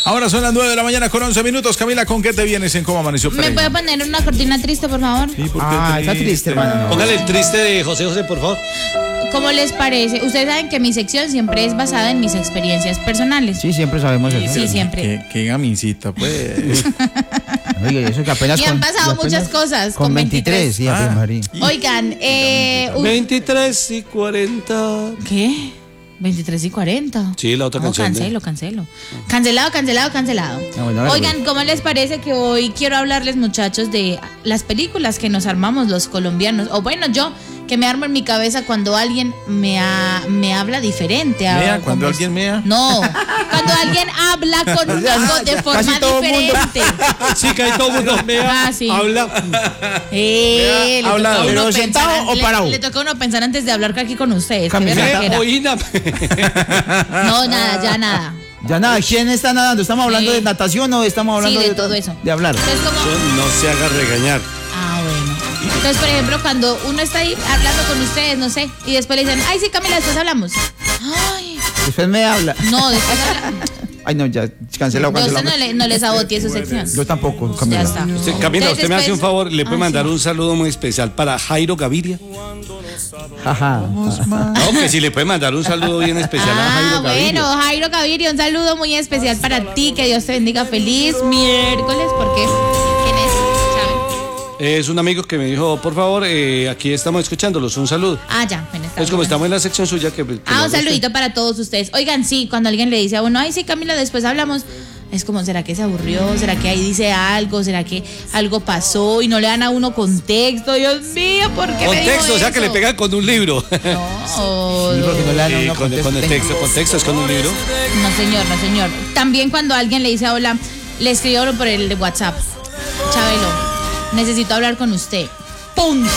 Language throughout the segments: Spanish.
Ahora son las 9 de la mañana con 11 minutos. Camila, ¿con qué te vienes en Cómo Amaneció Pereira? ¿Me puede poner una cortina triste, por favor? Sí, ¿por qué está triste, hermano. Póngale el triste de José José, por favor. ¿Cómo les parece? Ustedes saben que mi sección siempre es basada en mis experiencias personales. Sí, siempre sabemos eso. Sí, siempre. Qué gamincita, pues. Oye, eso que apenas Y han pasado muchas cosas con 23. Sí, María. Oigan, 23 y 40. ¿Qué? 23 y 40. Sí, la otra canción. Cancelo. Cancelado. Bueno, Oigan, ¿cómo les parece que hoy quiero hablarles, muchachos, de las películas que nos armamos los colombianos? O bueno, yo, que me armo en mi cabeza cuando alguien me habla diferente. ¿Cuando alguien mea? No, cuando alguien habla conmigo de forma diferente. Sí, que hay todo el mundo mea, sí. habla. Le toca Hablado. a uno ¿Pero pensar sentado o parado? Le toca a uno pensar antes de hablar aquí con ustedes. qué Camiseta berraquera. Oína. No, nada. Ya nada, ¿quién está nadando? ¿Estamos hablando de natación o estamos hablando de todo eso? De hablar. Entonces, como... No se haga regañar. Bueno. Entonces, por ejemplo, cuando uno está ahí hablando con ustedes, no sé, y después le dicen, ay, sí, Camila, después hablamos. Ay. Después me habla. No, después hablamos. Ay, no, ya, cancelado. Usted no le saboteé su sección. Yo tampoco, Camila. Ya está. Camila, Entonces, usted me hace un favor, le puede mandar sí. un saludo muy especial para Jairo Gaviria. Ajá. No, que si le puede mandar un saludo bien especial a Jairo Gaviria. Bueno, Jairo Gaviria, un saludo muy especial para ti, que Dios te bendiga. Feliz miércoles, porque ¿quién es? ¿Saben? Es un amigo que me dijo, por favor, aquí estamos escuchándolos, un saludo. Ya, bueno, está Es como bien. estamos en la sección suya que un saludito para todos ustedes. Oigan, sí, cuando alguien le dice a uno, ay, sí, Camila, después hablamos, es como, ¿será que se aburrió? ¿Será que ahí dice algo? ¿Será que algo pasó y no le dan a uno contexto? Dios mío, ¿por qué me dijo contexto, o sea que le eso? pegan con un libro. No, Sí, porque no le dan a uno con el texto, contexto es con un libro. no, señor. También cuando alguien le dice, hola, le escribo por el de WhatsApp, Chabelo, necesito hablar con usted. Punto.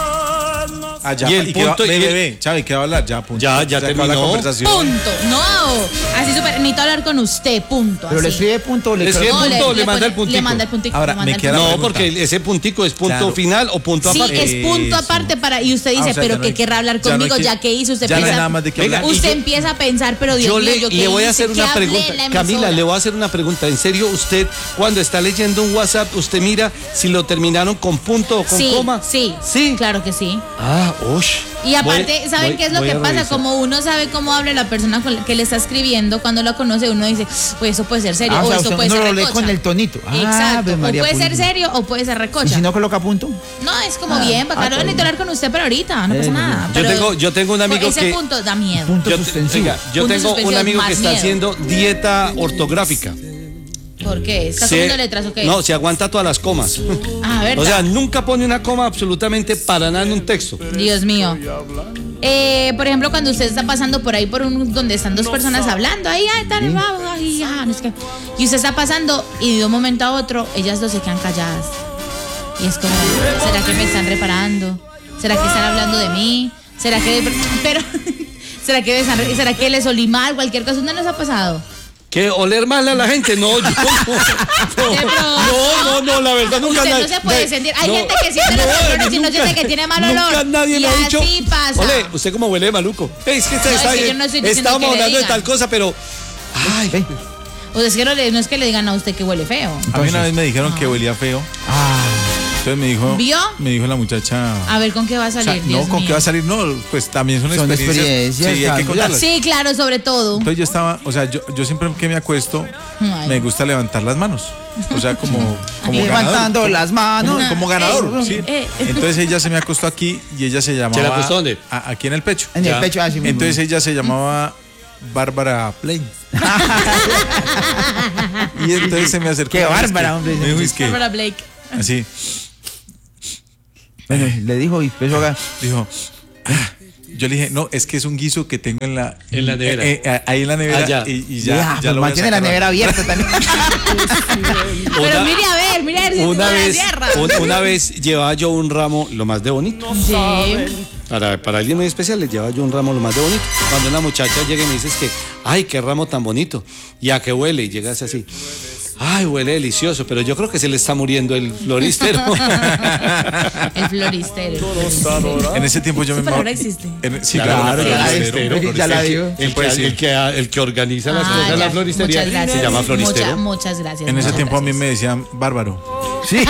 Allá, Y el punto- bebé, Chavi, ¿qué va a hablar? Ya, punto. Ya Se acabó terminó. la conversación. Punto. No. Así súper. Necesito hablar con usted. Punto. Pero le así. escribe punto, Le escribe No, punto, le manda el puntico. Le manda el puntico. Ahora, le manda me el queda puntico. la No, pregunta. porque ese puntico es punto Claro. final o punto Sí, aparte. es punto Eso. aparte para. Y usted dice, o sea, pero ya no que hay- querrá hablar ya no hay conmigo, que- ya que hizo. Usted ya no hay piensa. nada más de qué Venga, hablar. y Usted yo- empieza a pensar, pero Dios Yo mío, ¿yo qué le voy a hice? hacer ¿Qué una hablé pregunta. en la emisora? Camila, le voy a hacer una pregunta. En serio, usted cuando está leyendo un WhatsApp, usted mira si lo terminaron con punto o con Sí, coma. sí. Sí. Claro que sí. Ush. Y aparte, ¿saben qué es lo voy que a pasa? revisar. Como uno sabe cómo habla la persona con la que le está escribiendo, cuando lo conoce, uno dice, pues eso puede ser serio, Ah, o o sea, eso usted puede no ser lo lee recocha. con el tonito. Exacto. Ave María O puede ser Purísima. serio o puede ser ¿Y recocha. si no coloca punto? No, es como bien, bacano, está necesito bien. hablar con usted, pero ahorita, no pasa nada. Pero yo tengo un amigo ese que- punto da miedo. Punto Yo suspensivo. tengo Punto un suspensivo, amigo que más está miedo. haciendo dieta ortográfica. ¿Por qué? ¿Está Se- comiendo letras o qué? No, se aguanta todas las comas. ¿verdad? O sea, nunca pone una coma absolutamente para nada en un texto. Dios mío. Por ejemplo, cuando usted está pasando por ahí donde están dos personas hablando, ahí, tal, no sé qué. Y usted está pasando y de un momento a otro, ellas dos se quedan calladas. Y es como, ¿será que me están reparando? ¿Será que están hablando de mí? ¿Será que será que les olí mal? Cualquier cosa, ¿no les ha pasado? ¿Qué? ¿Oler mal a la gente? No, yo no, la verdad nunca Usted nadie- no se puede sentir. Hay no, gente que siente los olores y no siente que tiene mal olor. Nunca nadie y me ha dicho. así pasa. Ole, usted como huele de maluco. Es que No, es que yo no estoy diciendo estábamos que le hablando de digan. tal cosa, pero. Ay, Ve. O sea, es que no es que le digan a usted que huele feo. A mí una vez me dijeron que olía feo. Entonces ¿Vio? me dijo la muchacha. A ver, ¿con qué va a O sea, salir? no, Dios ¿con mío. qué va a salir? No, pues también son Son experiencias. experiencias, Sí, hay que claro. contarlas. Sí, claro, sobre todo. Entonces yo estaba, o sea, yo siempre que me acuesto, Ay. me gusta levantar las manos. O sea, como Levantando ganador. las manos. Como ganador, sí. eh. Entonces ella se me acostó aquí y ella se llamaba. ¿Se la acostó dónde? Aquí en el pecho. En el Ya. pecho, así mismo. Entonces ella se llamaba Bárbara Plain. Y entonces se me acercó. Qué bárbara, hombre. Me dijo, es que, Bárbara Blake. así, Bueno, le dijo y empezó a... dijo, yo le dije, no, es que es un guiso que tengo en la nevera. ahí en la nevera ya. y ya lo voy a mantiene la sacar. nevera abierta también. Pero mire a ver si Una no la vez, cierra. una vez llevaba yo un ramo lo más de bonito. Sí. Para alguien muy especial le llevaba yo un ramo lo más de bonito. Cuando una muchacha llega y me dice que, ay, qué ramo tan bonito. ¿Y a qué huele? Y llegas así. Ay, huele delicioso, pero yo creo que se le está muriendo el floristero. El floristero. En ese tiempo yo ¿Esa me palabra existe? Sí, Claro, claro, floristero. Ya la digo. El que organiza las cosas en ya. la floristería Muchas gracias. se llama floristero. Muchas gracias. En ese muchas tiempo a mí gracias. me decían bárbaro. Sí,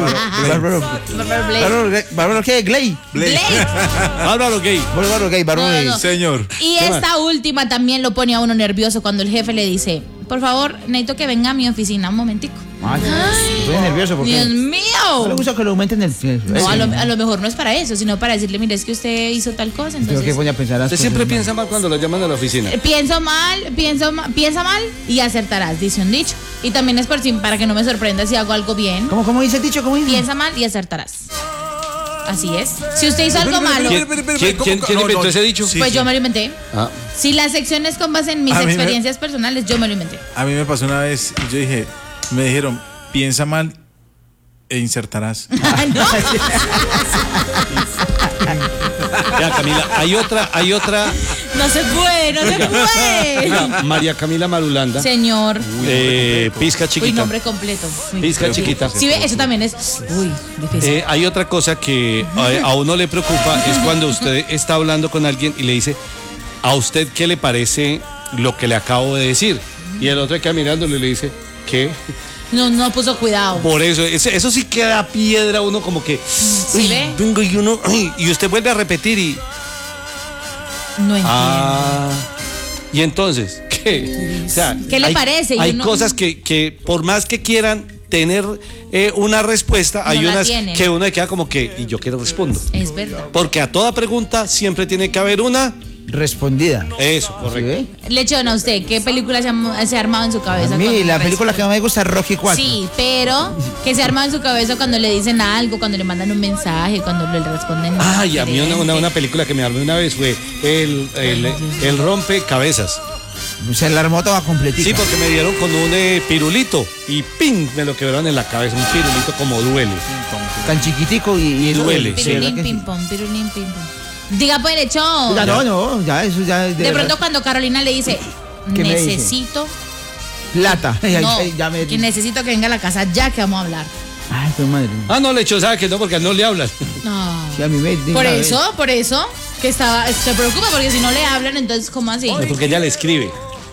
Bárbaro ¿qué? Gley. Blake. Bárbaro gay. Bárbaro Gay, Bárbaro No, Gay. no. Señor. Y esta última también lo pone a uno nervioso cuando el jefe le dice, por favor, necesito que venga a mi oficina un momentico. Ay, estoy nervioso porque Dios no le mío. gusta que lo aumenten el. No, a lo mejor no es para eso, sino para decirle, mire, es que usted hizo tal cosa. Tengo que Entonces, voy a pensar las Usted cosas, siempre ¿no? piensa mal cuando lo llaman a la oficina. piensa mal y acertarás, dice un dicho. Y también es para que no me sorprenda si hago algo bien. ¿Cómo dice el dicho? ¿Cómo dice? Piensa mal y acertarás. Así es. Si usted hizo algo malo, ¿Quién inventó ese dicho? Sí, pues sí. yo me lo inventé. Ah, Si la sección es con base en mis A mí me- experiencias personales, yo me lo inventé. A mí me pasó una vez, yo dije, me dijeron, piensa mal e insertarás. ya, Camila, hay otra. No se puede. Mira, María Camila Marulanda. Señor. Pizca Uy, chiquita. nombre completo. Uy. Pizca chiquita. Sí, ve, eso también es. Uy, difícil. Hay otra cosa que a uno le preocupa, es cuando usted está hablando con alguien y le dice, ¿a usted qué le parece lo que le acabo de decir? Y el otro queda mirándole y le dice, ¿qué? No puso cuidado. Por eso sí queda piedra uno como que, ¿Sí uy, ve? vengo y uno, y usted vuelve a repetir y, No entiendo. y entonces, ¿qué? O sea, ¿Qué le parece? Hay Yo no- cosas que por más que quieran tener una respuesta, No hay la unas tienen. que uno le queda como que, y yo quiero respondo. Es verdad. Porque a toda pregunta siempre tiene que haber una. Respondida. Eso, ¿Sí correcto. ve? Lechona, ¿usted qué película se ha armado en su cabeza? A mí cuando la ves? película que más me gusta es Rocky 4. Sí, pero que se ha armado en su cabeza cuando le dicen algo, cuando le mandan un mensaje, cuando le responden. Ay, a mí una diferente. película que me armé una vez fue el rompecabezas. O sea, la armó toda completita. Sí, porque me dieron con un pirulito y ¡ping! Me lo quebraron en la cabeza. Un pirulito como duele. Tan chiquitico y Duele. Sí, ¿verdad Pirulín, que sí? pim pom, pirulín, pim pom. Diga, pues, Lechón. Oiga, no, ya, eso ya. De pronto cuando Carolina le dice, ¿Qué me dice? necesito, Plata. no, Ya me. que necesito que venga a la casa ya que vamos a hablar. Ay, qué madre. Ah, no, Lecho, ¿sabe que no? Porque no le hablan. No. Sí, a mí me. Por eso, que se preocupa porque si no le hablan, entonces, ¿cómo así? Porque ella le escribe.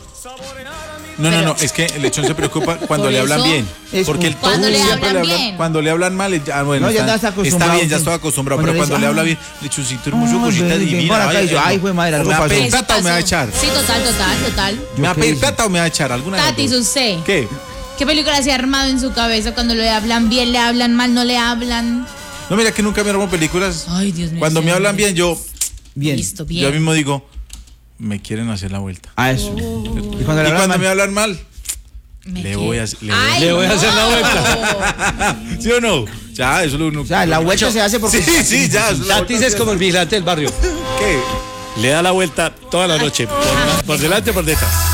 No, es que el lechón se preocupa cuando Por le hablan eso, bien. es Porque el cuando todo le siempre hablan bien. Cuando le hablan mal, bueno, No, ya está está acostumbrado, bien, ya sí. estoy acostumbrado. Cuando Pero le cuando dice, le habla ah, bien, lechoncito hermoso, ven, cosita ven, divina. para acá, y yo, ay, güey, madre, algo ¿me va a pasó. pedir plata o me va a echar? Sí, total. ¿Me va a qué pedir hice? plata o me va a echar? ¿Alguna de las Tati, dos? usted. ¿Qué? ¿Qué película se ha armado en su cabeza cuando le hablan bien, le hablan mal, no le hablan? No, mira que nunca me armo películas. Ay, Dios mío. Cuando me hablan bien, yo Bien. Listo, yo bien. mismo digo, me quieren hacer la vuelta. A eso. Y cuando Y le cuando hablan me hablan mal, Me le quedo. voy a- Ay, le voy a hacer la vuelta. ¿sí o no? Ya, eso es lo único. O sea, la vuelta se hace porque. Sí, ya. eso es la Tatis vuelta. es como el vigilante del barrio. ¿Qué? Le da la vuelta toda la noche. Por delante, por detrás.